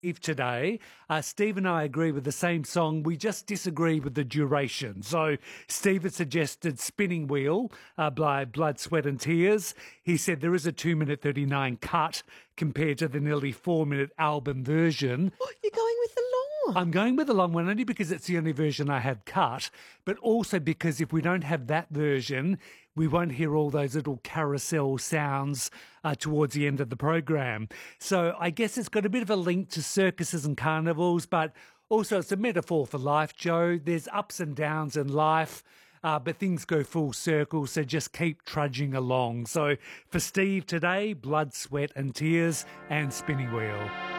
Eve today. Steve and I agree with the same song. We just disagree with the duration. So Steve had suggested Spinning Wheel by Blood, Sweat and Tears. He said there is a 2-minute 39 cut compared to the nearly 4-minute album version. Oh, you're going with the long one? I'm going with the long one only because it's the only version I had cut, but also because if we don't have that version, we won't hear all those little carousel sounds towards the end of the program. So I guess it's got a bit of a link to circuses and carnivals, but also it's a metaphor for life, Joe. There's ups and downs in life, but things go full circle, so just keep trudging along. So for Steve today, Blood, Sweat and Tears and Spinning Wheel.